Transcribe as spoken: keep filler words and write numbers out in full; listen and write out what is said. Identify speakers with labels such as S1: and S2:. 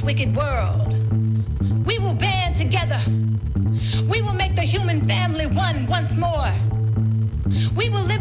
S1: wicked world. We will band together. We will make the human family one once more. We will live